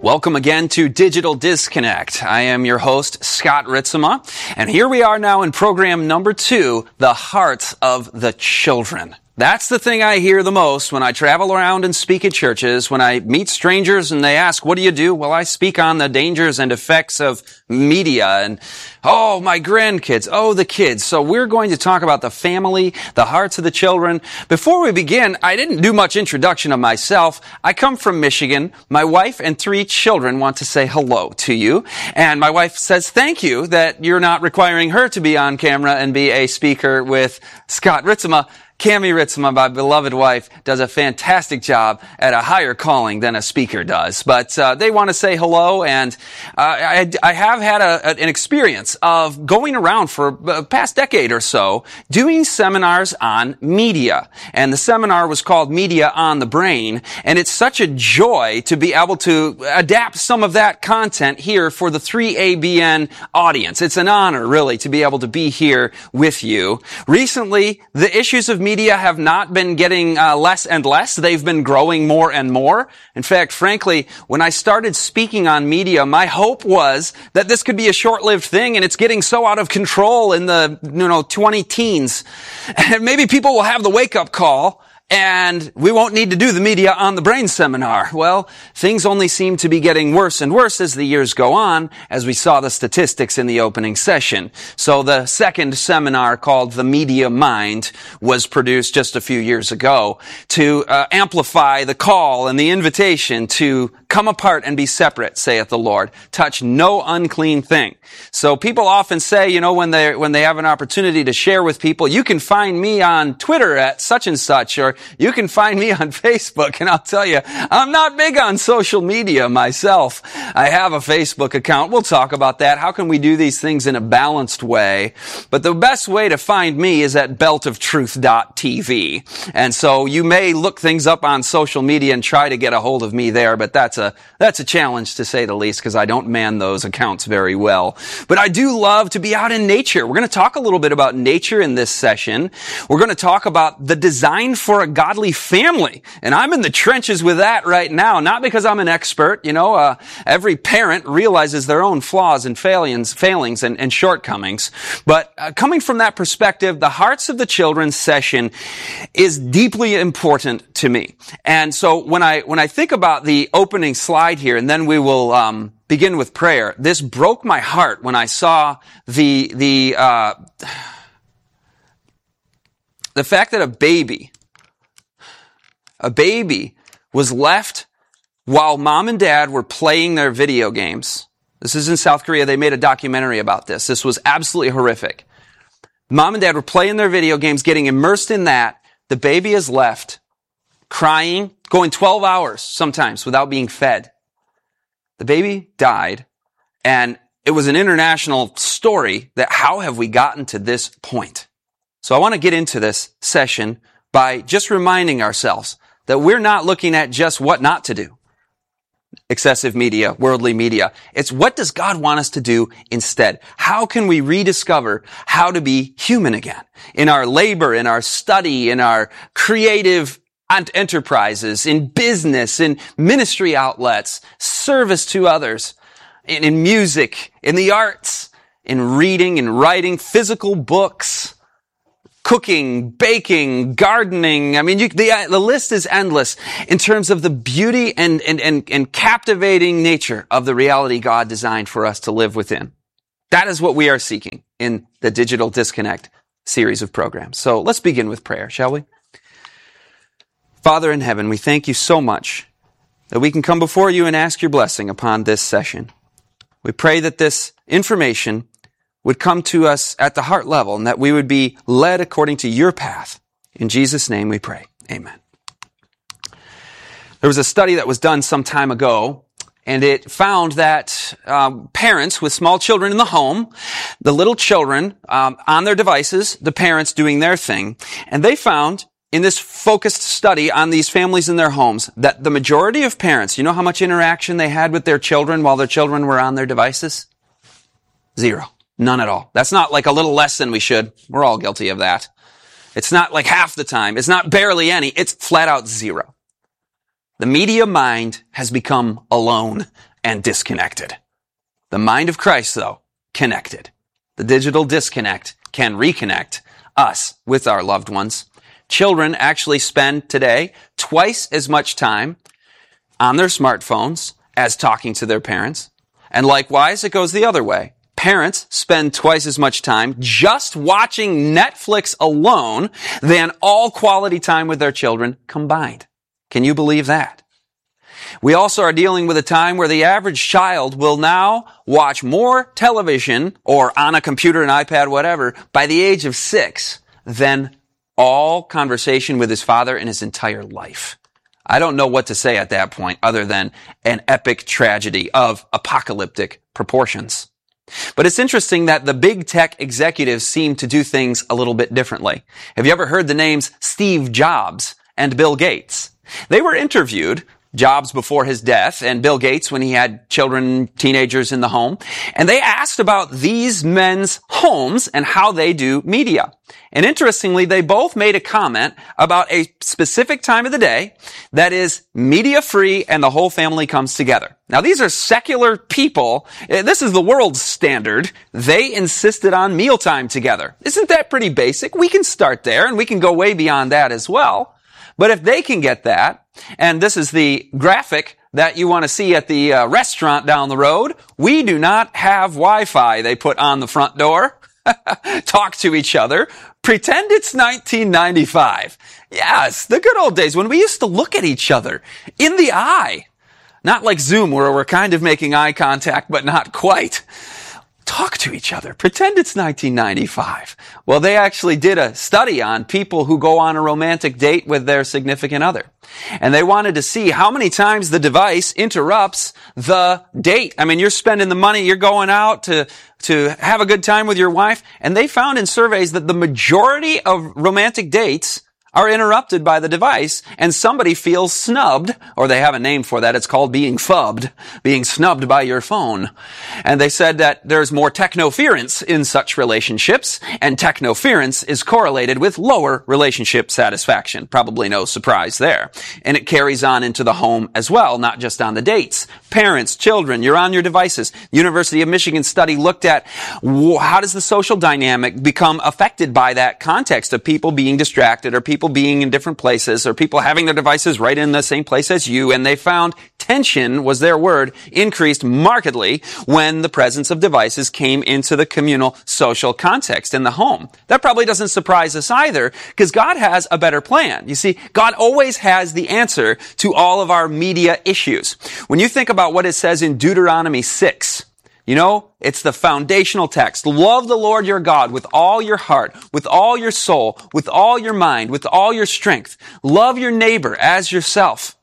Welcome again to Digital Disconnect. I am your host, Scott Ritzema, and here we are now in program number 2, The Hearts of the Children. That's the thing I hear the most when I travel around and speak at churches, when I meet strangers and they ask, what do you do? Well, I speak on the dangers and effects of media and, oh, my grandkids, oh, the kids. So we're going to talk about the family, the hearts of the children. Before we begin, I didn't do much introduction of myself. I come from Michigan. My wife and 3 children want to say hello to you. And my wife says thank you that you're not requiring her to be on camera and be a speaker with Scott Ritzema. Cami Ritzema, my beloved wife, does a fantastic job at a higher calling than a speaker does. But they want to say hello, and I have had an experience of going around for the past decade or so doing seminars on media. And the seminar was called Media on the Brain, and it's such a joy to be able to adapt some of that content here for the 3ABN audience. It's an honor, really, to be able to be here with you. Recently, the issues of media have not been getting less and less. They've been growing more and more. In fact, frankly, when I started speaking on media, my hope was that this could be a short-lived thing, and it's getting so out of control in the 20 teens. And maybe people will have the wake-up call, and we won't need to do the Media on the Brain seminar. Well, things only seem to be getting worse and worse as the years go on, as we saw the statistics in the opening session. So the second seminar, called The Media Mind, was produced just a few years ago to amplify the call and the invitation to come apart and be separate, saith the Lord. Touch no unclean thing. So people often say, when they have an opportunity to share with people, you can find me on Twitter at such and such, or you can find me on Facebook. And I'll tell you, I'm not big on social media myself. I have a Facebook account. We'll talk about that. How can we do these things in a balanced way? But the best way to find me is at beltoftruth.tv. And so you may look things up on social media and try to get a hold of me there, but that's a challenge to say the least, because I don't man those accounts very well. But I do love to be out in nature. We're going to talk a little bit about nature in this session. We're going to talk about the design for a godly family. And I'm in the trenches with that right now, not because I'm an expert. Every parent realizes their own flaws and failings and shortcomings. But coming from that perspective, the Hearts of the Children session is deeply important to me. And so when I think about the opening slide here, and then we will begin with prayer, this broke my heart when I saw the fact that a baby was left while mom and dad were playing their video games. This is in South Korea. They made a documentary about this. This was absolutely horrific. Mom and dad were playing their video games, getting immersed in that. The baby is left crying, going 12 hours sometimes without being fed. The baby died, and it was an international story that how have we gotten to this point? So I want to get into this session by just reminding ourselves that we're not looking at just what not to do. Excessive media, worldly media. It's what does God want us to do instead? How can we rediscover how to be human again? In our labor, in our study, in our creative enterprises, in business, in ministry outlets, service to others, in music, in the arts, in reading and writing, physical books, cooking, baking, gardening. I mean, the list is endless in terms of the beauty and captivating nature of the reality God designed for us to live within. That is what we are seeking in the Digital Disconnect series of programs. So let's begin with prayer, shall we? Father in heaven, we thank you so much that we can come before you and ask your blessing upon this session. We pray that this information would come to us at the heart level and that we would be led according to your path. In Jesus' name we pray. Amen. There was a study that was done some time ago, and it found that parents with small children in the home, the little children on their devices, the parents doing their thing, and they found in this focused study on these families in their homes that the majority of parents, you know how much interaction they had with their children while their children were on their devices? 0. None at all. That's not like a little less than we should. We're all guilty of that. It's not like half the time. It's not barely any. It's flat out 0. The media mind has become alone and disconnected. The mind of Christ, though, connected. The digital disconnect can reconnect us with our loved ones. Children actually spend today twice as much time on their smartphones as talking to their parents. And likewise, it goes the other way. Parents spend twice as much time just watching Netflix alone than all quality time with their children combined. Can you believe that? We also are dealing with a time where the average child will now watch more television or on a computer, an iPad, whatever, by the age of 6 than all conversation with his father in his entire life. I don't know what to say at that point other than an epic tragedy of apocalyptic proportions. But it's interesting that the big tech executives seem to do things a little bit differently. Have you ever heard the names Steve Jobs and Bill Gates? They were interviewed, Jobs before his death and Bill Gates when he had children, teenagers in the home. And they asked about these men's homes and how they do media. And interestingly, they both made a comment about a specific time of the day that is media free and the whole family comes together. Now, these are secular people. This is the world's standard. They insisted on mealtime together. Isn't that pretty basic? We can start there and we can go way beyond that as well. But if they can get that, and this is the graphic that you want to see at the restaurant down the road, we do not have Wi-Fi they put on the front door. Talk to each other. Pretend it's 1995. Yes, the good old days when we used to look at each other in the eye. Not like Zoom where we're kind of making eye contact, but not quite. Talk to each other. Pretend it's 1995. Well, they actually did a study on people who go on a romantic date with their significant other. And they wanted to see how many times the device interrupts the date. I mean, you're spending the money, you're going out to have a good time with your wife. And they found in surveys that the majority of romantic dates are interrupted by the device, and somebody feels snubbed, or they have a name for that. It's called being fubbed, being snubbed by your phone. And they said that there's more technoference in such relationships, and technoference is correlated with lower relationship satisfaction. Probably no surprise there. And it carries on into the home as well, not just on the dates. Parents, children, you're on your devices. University of Michigan study looked at how does the social dynamic become affected by that context of people being distracted or people being in different places or people having their devices right in the same place as you. And they found tension, was their word, increased markedly when the presence of devices came into the communal social context in the home. That probably doesn't surprise us either because God has a better plan. You see, God always has the answer to all of our media issues. When you think about what it says in Deuteronomy 6, you know, it's the foundational text. Love the Lord your God with all your heart, with all your soul, with all your mind, with all your strength. Love your neighbor as yourself.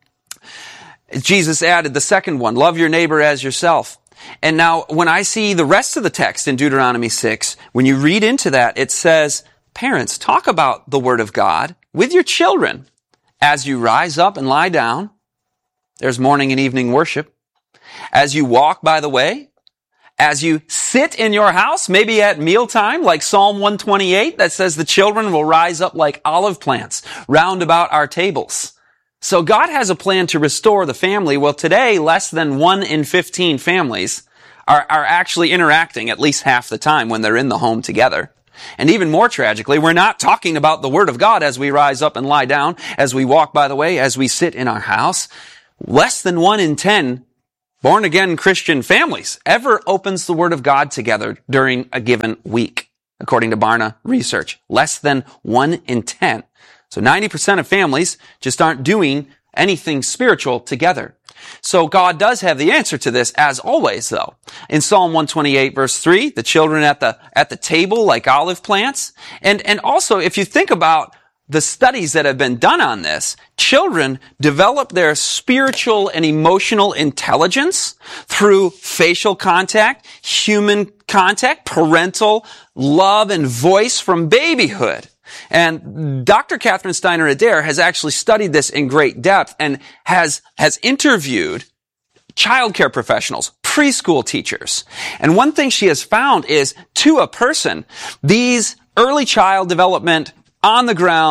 Jesus added the second one, love your neighbor as yourself. And now, when I see the rest of the text in Deuteronomy 6, when you read into that, it says, parents, talk about the Word of God with your children as you rise up and lie down. There's morning and evening worship. As you walk by the way, as you sit in your house, maybe at mealtime, like Psalm 128 that says the children will rise up like olive plants round about our tables. So God has a plan to restore the family. Well, today, less than 1 in 15 families are actually interacting at least half the time when they're in the home together. And even more tragically, we're not talking about the Word of God as we rise up and lie down, as we walk by the way, as we sit in our house. Less than 1 in 10 born-again Christian families ever opens the Word of God together during a given week, according to Barna research. Less than 1 in 10. So 90% of families just aren't doing anything spiritual together. So God does have the answer to this, as always, though. In Psalm 128, verse 3, the children at the table like olive plants. And also, if you think about the studies that have been done on this, children develop their spiritual and emotional intelligence through facial contact, human contact, parental love and voice from babyhood. And Dr. Catherine Steiner Adair has actually studied this in great depth and has interviewed childcare professionals, preschool teachers. And one thing she has found is, to a person, these early child development on the ground,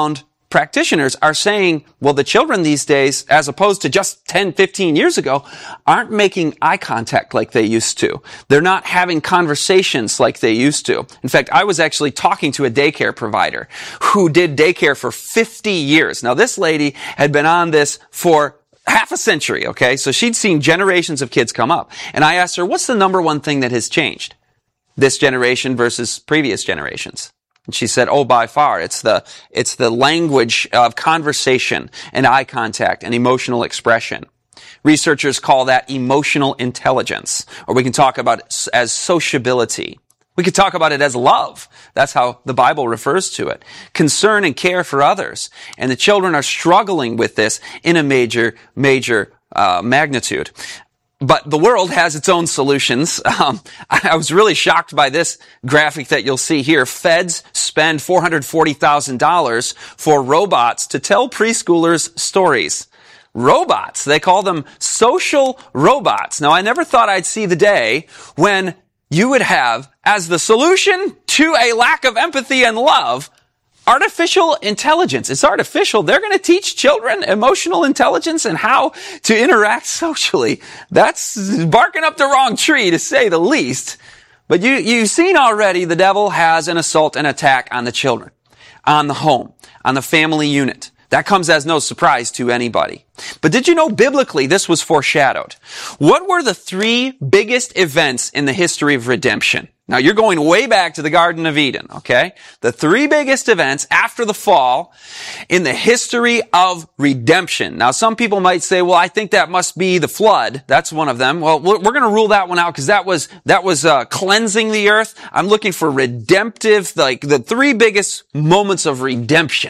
practitioners are saying, well, the children these days, as opposed to just 10, 15 years ago, aren't making eye contact like they used to. They're not having conversations like they used to. In fact, I was actually talking to a daycare provider who did daycare for 50 years. Now, this lady had been on this for half a century, okay? So she'd seen generations of kids come up. And I asked her, what's the number one thing that has changed this generation versus previous generations? And she said, oh, by far, it's the language of conversation and eye contact and emotional expression. Researchers call that emotional intelligence, or we can talk about it as sociability. We could talk about it as love. That's how the Bible refers to it. Concern and care for others. And the children are struggling with this in a major magnitude. But the world has its own solutions. I was really shocked by this graphic that you'll see here. Feds spend $440,000 for robots to tell preschoolers stories. Robots. They call them social robots. Now, I never thought I'd see the day when you would have, as the solution to a lack of empathy and love, artificial intelligence. It's artificial. They're going to teach children emotional intelligence and how to interact socially. That's barking up the wrong tree, to say the least. But you've seen already the devil has an assault and attack on the children, on the home, on the family unit. That comes as no surprise to anybody. But did you know biblically this was foreshadowed? What were the three biggest events in the history of redemption? Now you're going way back to the Garden of Eden, okay? The three biggest events after the fall in the history of redemption. Now some people might say, well, I think that must be the flood. That's one of them. Well, we're going to rule that one out because that was cleansing the earth. I'm looking for redemptive, like the three biggest moments of redemption.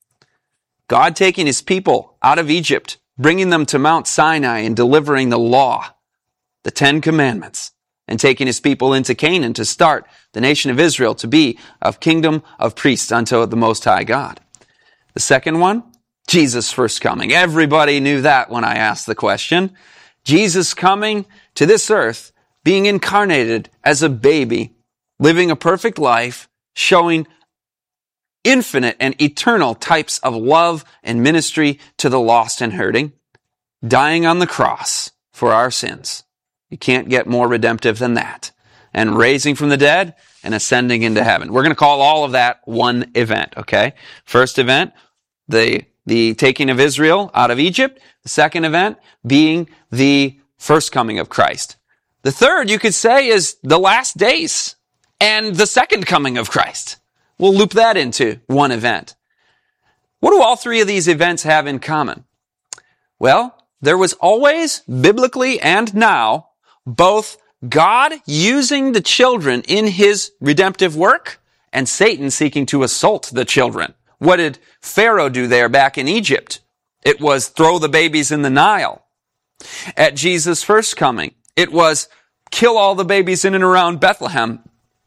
God taking his people out of Egypt, bringing them to Mount Sinai and delivering the law, the 10 Commandments, and taking his people into Canaan to start the nation of Israel to be a kingdom of priests unto the Most High God. The second one, Jesus' first coming. Everybody knew that when I asked the question. Jesus coming to this earth, being incarnated as a baby, living a perfect life, showing infinite and eternal types of love and ministry to the lost and hurting, dying on the cross for our sins. You can't get more redemptive than that. And raising from the dead and ascending into heaven. We're going to call all of that one event, okay? First event, the taking of Israel out of Egypt. The second event being the first coming of Christ. The third, you could say, is the last days and the second coming of Christ. We'll loop that into one event. What do all three of these events have in common? Well, there was always, biblically and now, both God using the children in his redemptive work and Satan seeking to assault the children. What did Pharaoh do there back in Egypt? It was throw the babies in the Nile. At Jesus' first coming, it was kill all the babies in and around Bethlehem.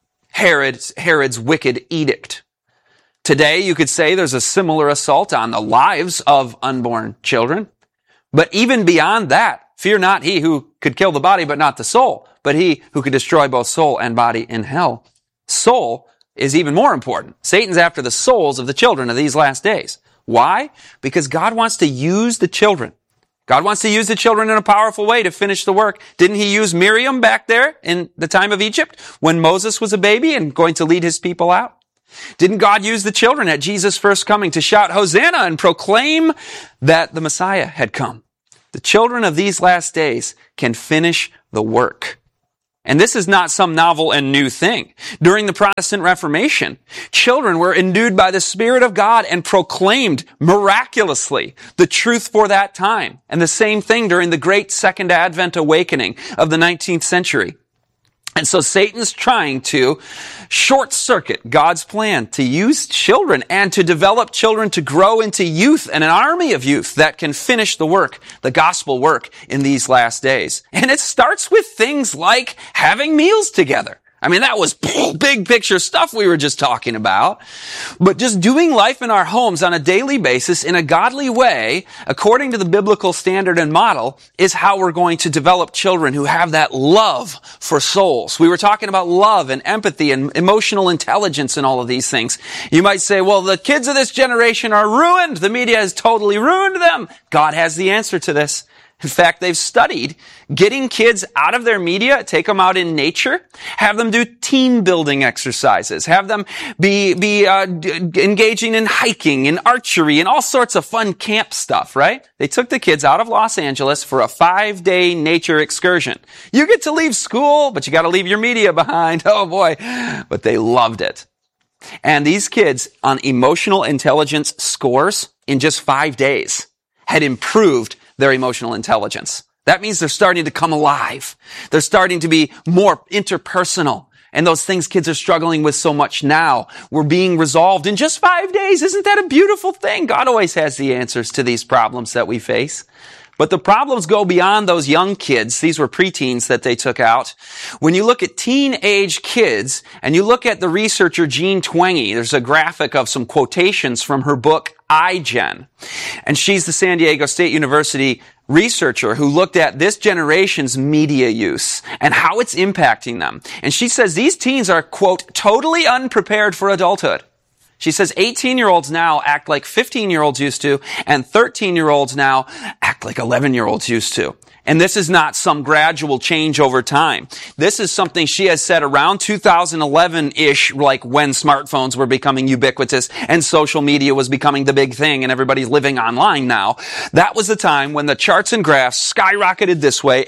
Herod's wicked edict. Today, you could say there's a similar assault on the lives of unborn children. But even beyond that, fear not he who could kill the body but not the soul, but he who could destroy both soul and body in hell. Soul is even more important. Satan's after the souls of the children of these last days. Why? Because God wants to use the children. God wants to use the children in a powerful way to finish the work. Didn't he use Miriam back there in the time of Egypt when Moses was a baby and going to lead his people out? Didn't God use the children at Jesus' first coming to shout Hosanna and proclaim that the Messiah had come? The children of these last days can finish the work. And this is not some novel and new thing. During the Protestant Reformation, children were endued by the Spirit of God and proclaimed miraculously the truth for that time. And the same thing during the great Second Advent awakening of the 19th century. And so Satan's trying to short-circuit God's plan to use children and to develop children to grow into youth and an army of youth that can finish the work, the gospel work in these last days. And it starts with things like having meals together. I mean, that was big picture stuff we were just talking about. But just doing life in our homes on a daily basis in a godly way, according to the biblical standard and model, is how we're going to develop children who have that love for souls. We were talking about love and empathy and emotional intelligence and all of these things. You might say, well, the kids of this generation are ruined. The media has totally ruined them. God has the answer to this. In fact, they've studied getting kids out of their media, take them out in nature, have them do team building exercises, have them be engaging in hiking and archery and all sorts of fun camp stuff, right? They took the kids out of Los Angeles for a 5-day nature excursion. You get to leave school, but you got to leave your media behind. Oh boy. But they loved it. And these kids on emotional intelligence scores in just 5 days had improved their emotional intelligence. That means they're starting to come alive. They're starting to be more interpersonal. And those things kids are struggling with so much now were being resolved in just 5 days. Isn't that a beautiful thing? God always has the answers to these problems that we face. But the problems go beyond those young kids. These were preteens that they took out. When you look at teenage kids and you look at the researcher Jean Twenge, there's a graphic of some quotations from her book, iGen. And she's the San Diego State University researcher who looked at this generation's media use and how it's impacting them. And she says these teens are, quote, totally unprepared for adulthood. She says 18-year-olds now act like 15-year-olds used to, and 13-year-olds now act like 11-year-olds used to. And this is not some gradual change over time. This is something she has said around 2011-ish, like when smartphones were becoming ubiquitous and social media was becoming the big thing and everybody's living online now. That was the time when the charts and graphs skyrocketed this way,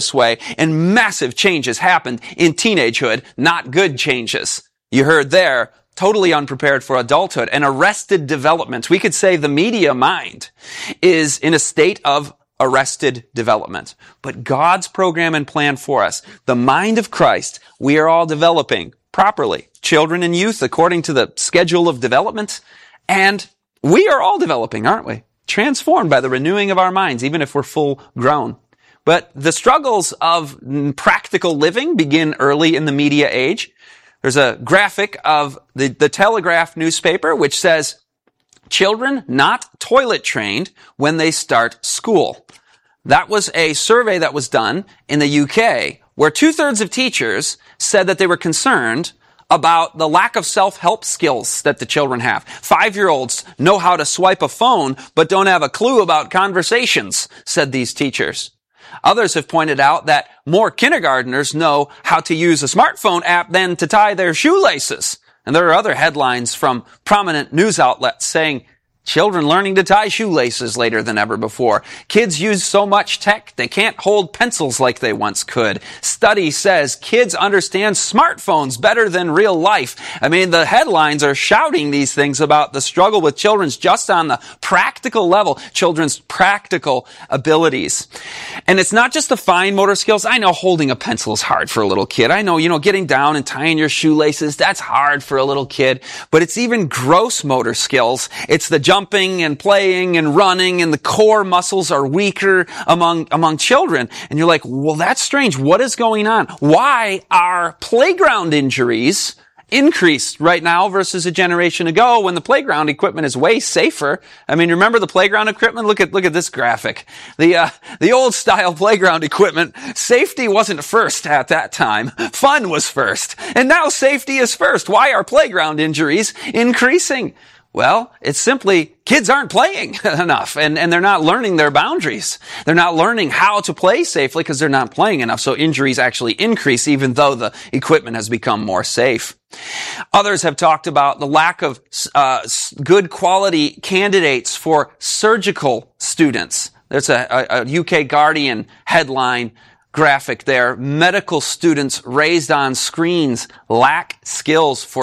and massive changes happened in teenagehood, not good changes. You heard there, totally unprepared for adulthood and arrested development. We could say the media mind is in a state of arrested development. But God's program and plan for us, the mind of Christ, we are all developing properly. Children and youth according to the schedule of development. And we are all developing, aren't we? Transformed by the renewing of our minds, even if we're full grown. But the struggles of practical living begin early in the media age. There's a graphic of the Telegraph newspaper which says, children not toilet trained when they start school. That was a survey that was done in the UK where 2/3 of teachers said that they were concerned about the lack of self-help skills that the children have. 5-year-olds know how to swipe a phone but don't have a clue about conversations, said these teachers. Others have pointed out that more kindergartners know how to use a smartphone app than to tie their shoelaces. And there are other headlines from prominent news outlets saying, children learning to tie shoelaces later than ever before. Kids use so much tech, they can't hold pencils like they once could. Study says kids understand smartphones better than real life. I mean, the headlines are shouting these things about the struggle with children's just on the practical level, children's practical abilities. And it's not just the fine motor skills. I know holding a pencil is hard for a little kid. I know, getting down and tying your shoelaces, that's hard for a little kid. But it's even gross motor skills. It's the jumping and playing and running, and the core muscles are weaker among children. And you're like, well, that's strange. What is going on? Why are playground injuries increased right now versus a generation ago when the playground equipment is way safer? I mean, remember the playground equipment? Look at this graphic. The old style playground equipment, safety wasn't first at that time. Fun was first. And now safety is first. Why are playground injuries increasing? Well, it's simply kids aren't playing enough and they're not learning their boundaries. They're not learning how to play safely because they're not playing enough. So injuries actually increase even though the equipment has become more safe. Others have talked about the lack of good quality candidates for surgical students. There's a UK Guardian headline graphic there. Medical students raised on screens lack skills for